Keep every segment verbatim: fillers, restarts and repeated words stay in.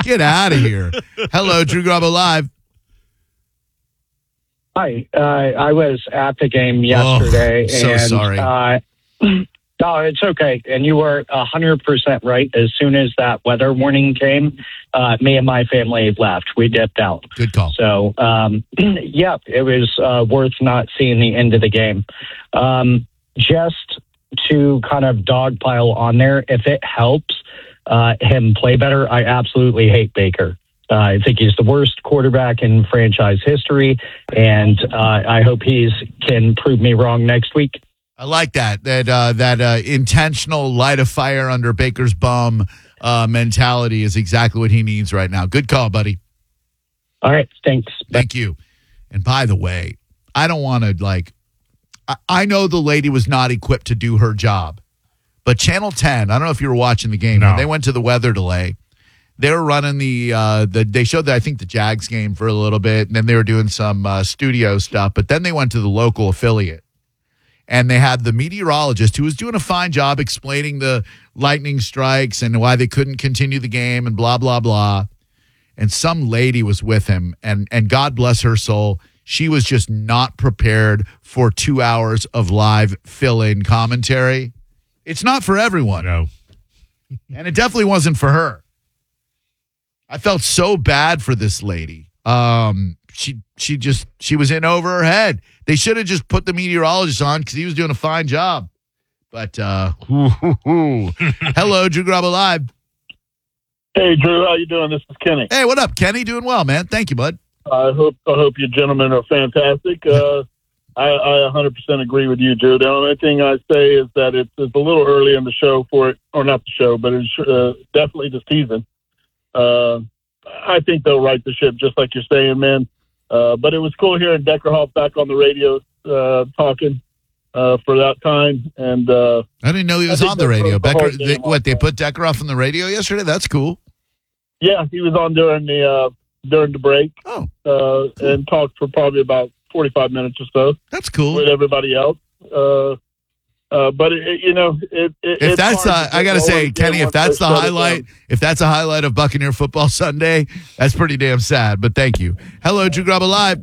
Get out of here. Hello, Drew Garabo Live. Hi. Uh, I was at the game yesterday. Oh, so and, sorry. Uh, no, it's okay. And you were one hundred percent right. As soon as that weather warning came, uh, me and my family left. We dipped out. Good call. So, um, yeah, it was uh, worth not seeing the end of the game. Um, just to kind of dogpile on there, if it helps uh, him play better, I absolutely hate Baker. Uh, I think he's the worst quarterback in franchise history, and uh, I hope he's can prove me wrong next week. I like that, that uh, that uh, intentional light a fire under Baker's bum uh, mentality is exactly what he needs right now. Good call, buddy. All right, thanks. Thank you. And by the way, I don't want to, like, I, I know the lady was not equipped to do her job, but Channel ten, I don't know if you were watching the game, no. when they went to the weather delay, they were running the, uh, the they showed, the, I think, the Jags game for a little bit, and then they were doing some uh, studio stuff, but then they went to the local affiliate. And they had the meteorologist who was doing a fine job explaining the lightning strikes and why they couldn't continue the game and blah, blah, blah. And some lady was with him, and, and God bless her soul, she was just not prepared for two hours of live fill-in commentary. It's not for everyone. No. And it definitely wasn't for her. I felt so bad for this lady. Um, she she just, she was in over her head. They should have just put the meteorologist on because he was doing a fine job. But, uh, hoo, hoo, hoo. Hello, Drew Garabo Live. Hey, Drew, how you doing? This is Kenny. Hey, what up, Kenny? Doing well, man. Thank you, bud. I hope I hope you gentlemen are fantastic. Uh, I, I one hundred percent agree with you, Drew. The only thing I say is that it's, it's a little early in the show for it, or not the show, but it's uh, definitely the season. Uh, I think they'll right the ship, just like you're saying, man. Uh, but it was cool hearing Deckerhoff back on the radio uh, talking uh, for that time. And uh, I didn't know he was on the radio. Becker, they, what, they put Deckerhoff on the radio yesterday? That's cool. Yeah, he was on during the uh, during the break. Oh, uh, cool. And talked for probably about forty-five minutes or so. That's cool. With everybody else. Uh, uh, but, it, it, you know, it, it, if that's, uh, I got to say, Kenny, if that's the highlight, down. if that's a highlight of Buccaneer Football Sunday, that's pretty damn sad. But thank you. Hello, Drew Garabo Live.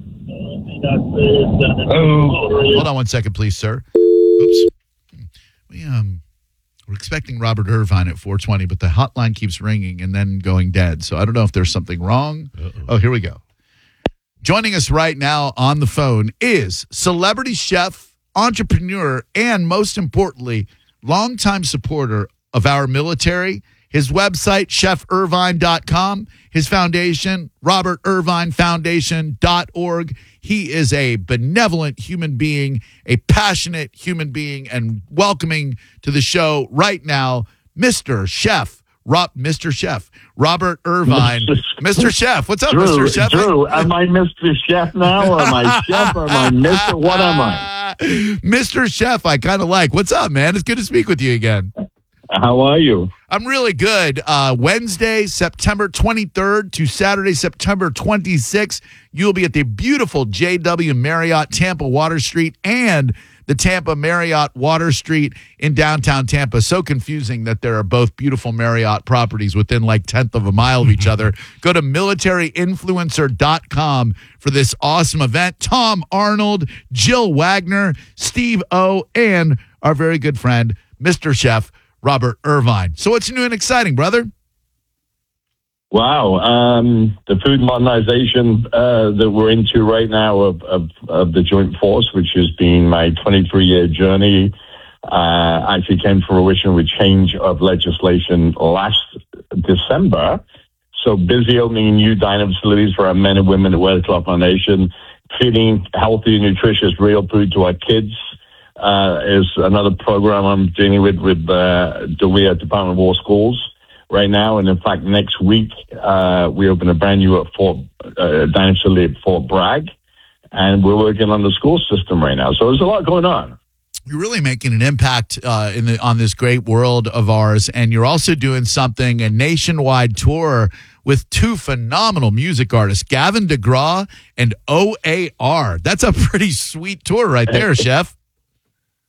Oh. Hold on one second, please, sir. Oops. We, um, we're expecting Robert Irvine at four twenty, but the hotline keeps ringing and then going dead. So I don't know if there's something wrong. Uh-oh. Oh, here we go. Joining us right now on the phone is celebrity chef, entrepreneur, and most importantly, longtime supporter of our military. His website, chef irvine dot com. His foundation, robert irvine foundation dot org. He is a benevolent human being, a passionate human being, and welcoming to the show right now, Mister Chef, Rob, Mister Chef, Robert Irvine. Mister Chef, what's up, Drew, Mister Chef? Drew, am I Mister Chef now, or am I Chef, or am I Mister What am I? Mister Chef, I kind of like. What's up, man? It's good to speak with you again. How are you? I'm really good. Uh, Wednesday, September twenty-third to Saturday, September twenty-sixth, you'll be at the beautiful J W Marriott Tampa Water Street and the Tampa Marriott Water Street in downtown Tampa. So confusing that there are both beautiful Marriott properties within like tenth of a mile of each other. Go to military influencer dot com for this awesome event. Tom Arnold, Jill Wagner, Steve O, and our very good friend, Mister Chef, Robert Irvine. So what's new and exciting, brother? Wow. Um, the food modernization uh, that we're into right now of, of, of the Joint Force, which has been my twenty-three-year journey, uh, actually came to fruition with change of legislation last December. So busy opening new dining facilities for our men and women at Weather Club Foundation, feeding healthy, nutritious, real food to our kids. Uh, is another program I'm dealing with with uh, the W I A Department of War Schools right now. And in fact, next week, uh, we open a brand new at Fort, uh, dining facility at Fort Bragg, and we're working on the school system right now. So there's a lot going on. You're really making an impact uh, in the, on this great world of ours, and you're also doing something, a nationwide tour with two phenomenal music artists, Gavin DeGraw and O A R. That's a pretty sweet tour right there, Chef.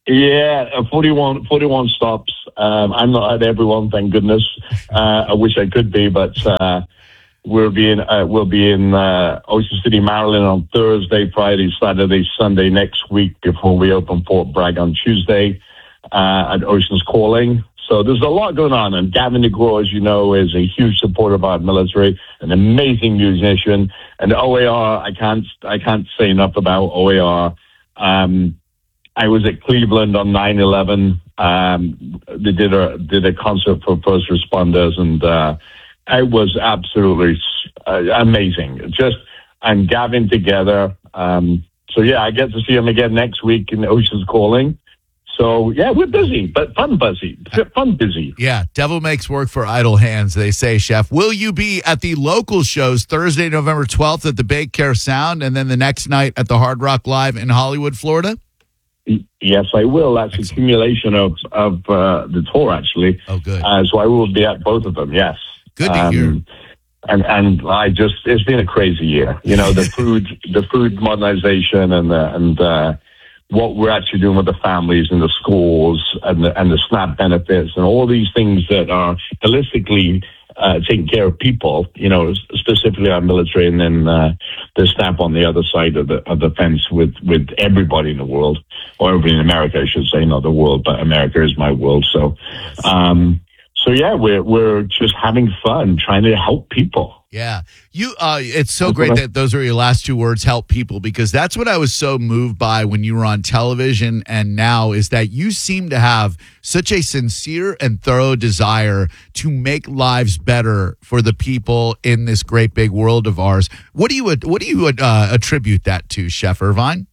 Yeah, uh, forty-one, forty-one stops. Um, I'm not at everyone, thank goodness. Uh, I wish I could be, but uh, we'll be in uh, we'll be in uh, Ocean City, Maryland on Thursday, Friday, Saturday, Sunday next week before we open Fort Bragg on Tuesday uh, at Ocean's Calling. So there's a lot going on, and Gavin DeGraw, as you know, is a huge supporter of our military, an amazing musician, and O A R. I can't I can't say enough about O A R. Um, I was at Cleveland on nine eleven. Um, they did a did a concert for first responders, and uh, it was absolutely uh, amazing. Just and Gavin together. Um, so yeah, I get to see him again next week in Ocean's Calling. So, yeah, we're busy, but fun busy. Fun busy. Yeah, devil makes work for idle hands, they say, Chef. Will you be at the local shows Thursday, November twelfth at the Bay Care Sound, and then the next night at the Hard Rock Live in Hollywood, Florida? Yes, I will. That's Excellent. Accumulation of, of uh, the tour, actually. Oh, good. Uh, so I will be at both of them, yes. Good to um, hear. And and I just, it's been a crazy year. You know, the food, the food modernization and the, and uh, what we're actually doing with the families and the schools and the, and the SNAP benefits and all these things that are holistically uh, taking care of people, you know, specifically our military, and then uh, the SNAP on the other side of the of the fence with, with everybody in the world, or everybody in America, I should say, not the world, but America is my world. So, um, so yeah, we're we're just having fun trying to help people. Yeah. You uh it's so great that those are your last two words, help people, because that's what I was so moved by when you were on television and now, is that you seem to have such a sincere and thorough desire to make lives better for the people in this great big world of ours. What do you what do you uh, attribute that to, Chef Irvine?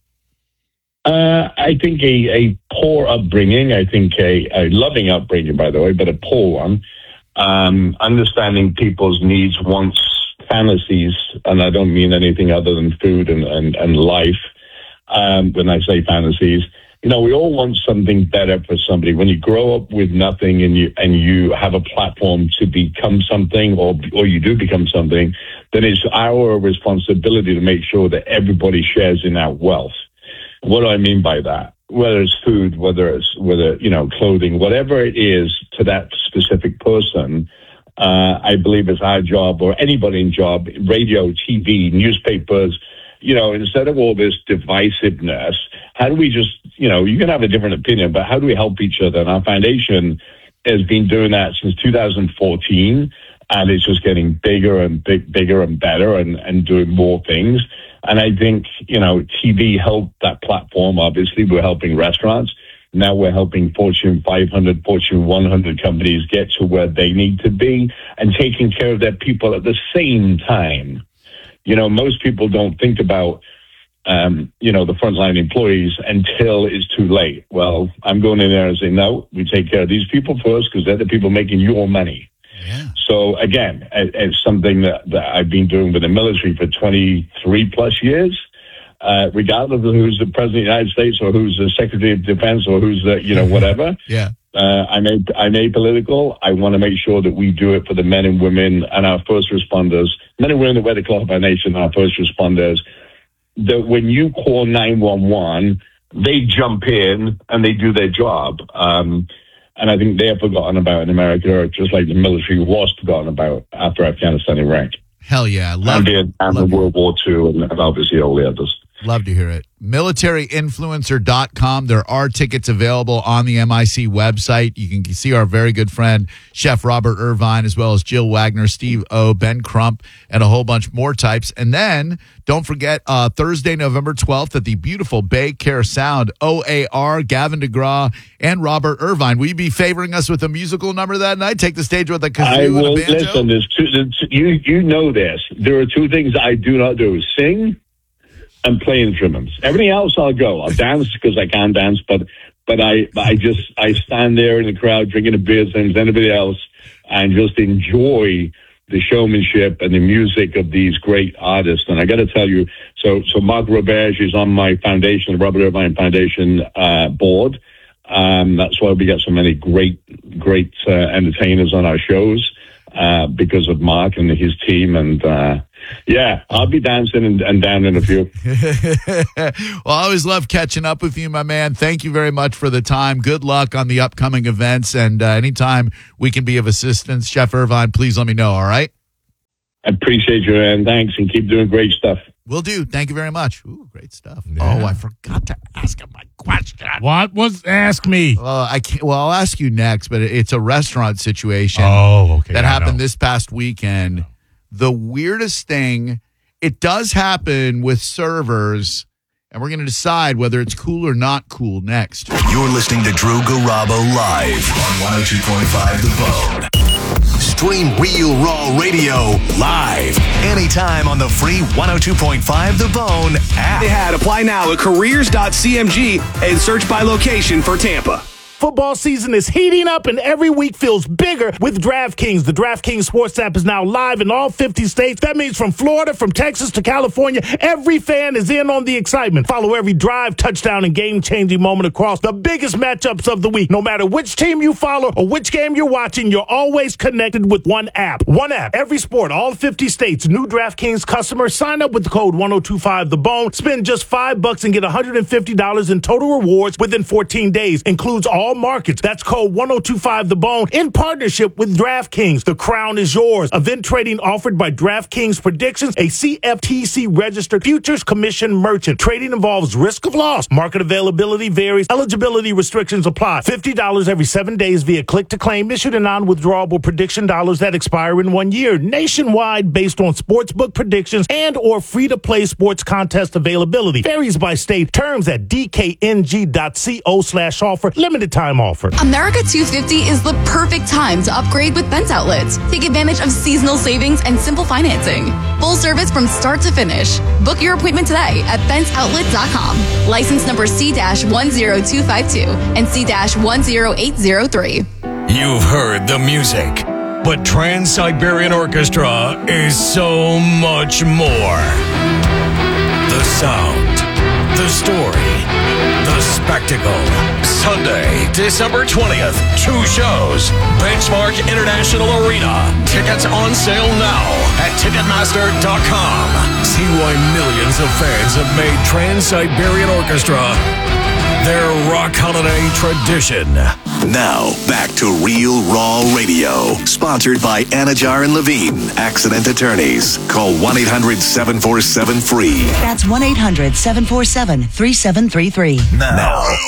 Uh, I think a, a poor upbringing, I think a, a loving upbringing, by the way, but a poor one. Um, understanding people's needs, wants, fantasies, and I don't mean anything other than food and, and, and life. Um, when I say fantasies, you know, we all want something better for somebody. When you grow up with nothing and you and you have a platform to become something, or or you do become something, then it's our responsibility to make sure that everybody shares in that wealth. What do I mean by that? Whether it's food, whether it's whether you know clothing, whatever it is to that specific person, uh, I believe it's our job, or anybody in job, radio, T V, newspapers. You know, instead of all this divisiveness, how do we just you know you can have a different opinion, but how do we help each other? And our foundation has been doing that since two thousand fourteen, and it's just getting bigger and big, bigger and better, and and doing more things. And I think, you know, T V helped that platform. Obviously, we're helping restaurants. Now we're helping Fortune five hundred, Fortune one hundred companies get to where they need to be and taking care of their people at the same time. You know, most people don't think about, um, you know, the frontline employees until it's too late. Well, I'm going in there and saying, no, we take care of these people first because they're the people making your money. Yeah. So again, it's something that, that I've been doing with the military for twenty-three plus years, uh, regardless of who's the president of the United States or who's the Secretary of Defense or who's the, you know, whatever. Yeah. Uh, I'm, a, I'm apolitical. I want to make sure that we do it for the men and women and our first responders, men and women that wear the cloth of our nation, our first responders, that when you call nine one one, they jump in and they do their job. Um, And I think they're forgotten about in America, just like the military was forgotten about after Afghanistan and Iraq. Hell yeah. Love, and and love World War Two, and obviously all the others. Love to hear it. military influencer dot com. There are tickets available on the M I C website. You can see our very good friend, Chef Robert Irvine, as well as Jill Wagner, Steve O, Ben Crump, and a whole bunch more types. And then don't forget uh, Thursday, November twelfth at the beautiful Bay Care Sound, O A R, Gavin DeGraw, and Robert Irvine. Will you be favoring us with a musical number that night? Take the stage with a kazoo I will, and a banjo? listen, there's two, there's, you, you know this. There are two things I do not do, sing and play instruments. Everything else I'll go. I'll dance because I can dance, but but I I just I stand there in the crowd drinking a beer, same as anybody else, and just enjoy the showmanship and the music of these great artists. And I got to tell you, so so Mark Roberge is on my foundation, the Robert Irvine Foundation uh, board. Um, that's why we got so many great great uh, entertainers on our shows uh, because of Mark and his team. And uh, Yeah, I'll be dancing and, and down in a few. Well, I always love catching up with you, my man. Thank you very much for the time. Good luck on the upcoming events, and uh, anytime we can be of assistance, Chef Irvine, please let me know, all right? I appreciate you, and thanks, and keep doing great stuff. Will do. Thank you very much. Ooh, great stuff. Yeah. Oh, I forgot to ask him my question. What was? Ask me. Well, I can't. Well, I'll ask you next, but it's a restaurant situation Oh, okay. that I happened know. this past weekend. The weirdest thing, it does happen with servers, and we're going to decide whether it's cool or not cool next. You're listening to Drew Garabo live on one oh two point five The Bone. Stream Real Raw Radio live anytime on the free one oh two point five The Bone app. They had apply now at careers dot c m g and search by location for Tampa. Football season is heating up and every week feels bigger with DraftKings. The DraftKings Sports app is now live in all fifty states. That means from Florida, from Texas to California, every fan is in on the excitement. Follow every drive, touchdown, and game-changing moment across the biggest matchups of the week. No matter which team you follow or which game you're watching, you're always connected with one app. One app, every sport, all fifty states. New DraftKings customers sign up with the code one oh two five The Bone. Spend just five bucks and get one hundred fifty dollars in total rewards within fourteen days. Includes all markets. That's code one oh two five The Bone in partnership with DraftKings. The crown is yours. Event trading offered by DraftKings Predictions, a C F T C registered futures commission merchant. Trading involves risk of loss. Market availability varies. Eligibility restrictions apply. fifty dollars every seven days via click to claim. Issued in non-withdrawable prediction dollars that expire in one year. Nationwide based on sportsbook predictions and or free-to-play sports contest availability. Varies by state. Terms at d k n g dot co slash offer. Limited time offer. America two fifty is the perfect time to upgrade with Bent Outlets. Take advantage of seasonal savings and simple financing. Full service from start to finish. Book your appointment today at bent outlet dot com. License number C one zero two five two and C one zero eight zero three. You've heard the music, but Trans-Siberian Orchestra is so much more. The sound, the story, the spectacle. Sunday, December twentieth, two shows. Benchmark International Arena. Tickets on sale now at ticketmaster dot com. See why millions of fans have made Trans-Siberian Orchestra their rock holiday tradition. Now, back to Real Raw Radio. Sponsored by Anajar and Levine, Accident Attorneys. Call one eight hundred seven four seven free. That's one eight hundred seven four seven three seven three three. Now.